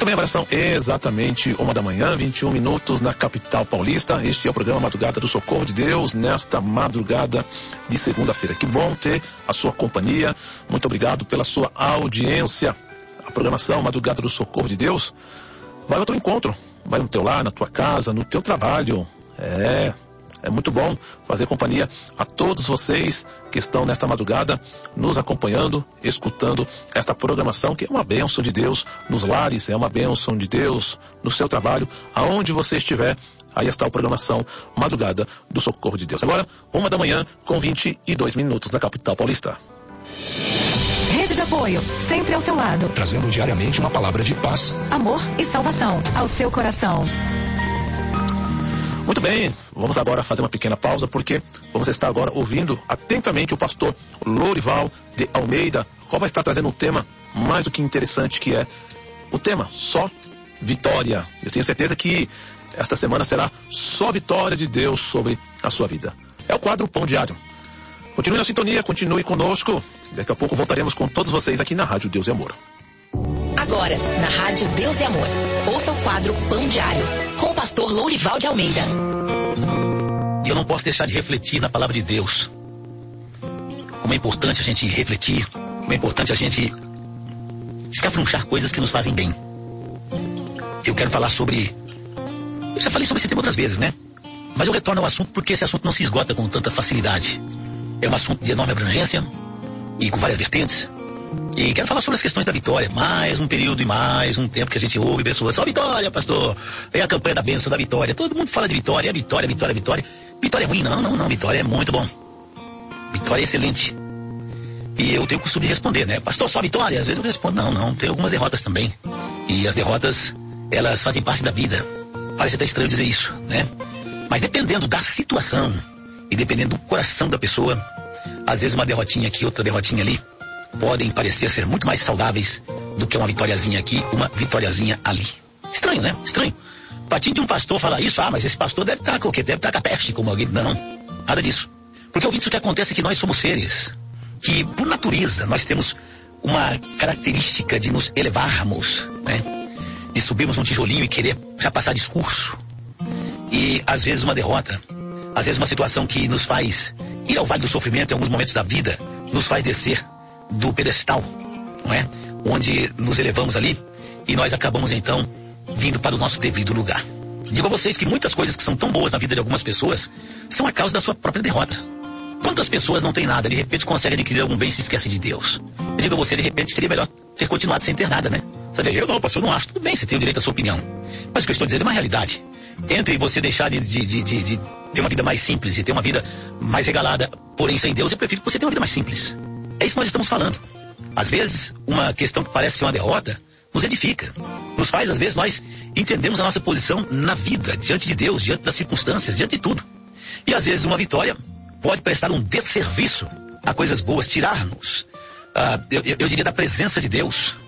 Muito bem, agora são exatamente 1h, 21 minutos na capital paulista. Este é o programa Madrugada do Socorro de Deus, nesta madrugada de segunda-feira. Que bom ter a sua companhia. Muito obrigado pela sua audiência. A programação Madrugada do Socorro de Deus vai ao teu encontro, vai no teu lar, na tua casa, no teu trabalho. É muito bom fazer companhia a todos vocês que estão nesta madrugada nos acompanhando, escutando esta programação que é uma bênção de Deus nos lares, é uma bênção de Deus no seu trabalho, aonde você estiver. Aí está a programação Madrugada do Socorro de Deus. Agora, 1h com 22 minutos na capital paulista. Rede de apoio, sempre ao seu lado. Trazendo diariamente uma palavra de paz, amor e salvação ao seu coração. Muito bem, vamos agora fazer uma pequena pausa, porque vamos estar agora ouvindo atentamente o pastor Lourival de Almeida, qual vai estar trazendo um tema mais do que interessante, que é o tema Só Vitória. Eu tenho certeza que esta semana será só vitória de Deus sobre a sua vida. É o quadro Pão Diário. Continue na sintonia, continue conosco. Daqui a pouco voltaremos com todos vocês aqui na Rádio Deus e Amor. Agora, na Rádio Deus e Amor, ouça o quadro Pão Diário, com o pastor Lourival de Almeida. Eu não posso deixar de refletir na palavra de Deus. Como é importante a gente refletir, como é importante a gente escafrunchar coisas que nos fazem bem. Eu quero falar sobre... Eu já falei sobre esse tema outras vezes, né? Mas eu retorno ao assunto porque esse assunto não se esgota com tanta facilidade. É um assunto de enorme abrangência e com várias vertentes. E quero falar sobre as questões da vitória. Mais um período e mais um tempo que a gente ouve pessoas. Só vitória, pastor. É a campanha da bênção da vitória. Todo mundo fala de vitória. É vitória, vitória, vitória. Vitória é ruim? Não. Vitória é muito bom. Vitória é excelente. E eu tenho o costume de responder, né? Pastor, só vitória? Às vezes eu respondo, não. Tem algumas derrotas também. E as derrotas, elas fazem parte da vida. Parece até estranho dizer isso, né? Mas dependendo da situação e dependendo do coração da pessoa, às vezes uma derrotinha aqui, outra derrotinha ali, podem parecer ser muito mais saudáveis do que uma vitóriazinha aqui, uma vitóriazinha ali. Estranho, né? Estranho. Patinho de um pastor falar isso, mas esse pastor deve estar com o quê? Deve estar com a peste, como alguém. Não, nada disso. Porque ouvindo, o que acontece é que nós somos seres que, por natureza, nós temos uma característica de nos elevarmos, né? De subirmos um tijolinho e querer já passar discurso. E, às vezes, uma derrota, às vezes uma situação que nos faz ir ao vale do sofrimento em alguns momentos da vida, nos faz descer do pedestal, não é? Onde nos elevamos ali e nós acabamos então vindo para o nosso devido lugar. Digo a vocês que muitas coisas que são tão boas na vida de algumas pessoas são a causa da sua própria derrota. Quantas pessoas não têm nada, de repente conseguem adquirir algum bem e se esquecem de Deus? Eu digo a você, de repente seria melhor ter continuado sem ter nada, né? Você diz, pastor, eu não acho. Tudo bem, você tem o direito à sua opinião. Mas o que eu estou dizendo é uma realidade. Entre você deixar de ter uma vida mais simples e ter uma vida mais regalada, porém sem Deus, eu prefiro que você tenha uma vida mais simples. É isso que nós estamos falando. Às vezes, uma questão que parece ser uma derrota nos edifica. Nos faz, às vezes, nós entendemos a nossa posição na vida, diante de Deus, diante das circunstâncias, diante de tudo. E às vezes uma vitória pode prestar um desserviço a coisas boas, tirar-nos, eu diria, da presença de Deus.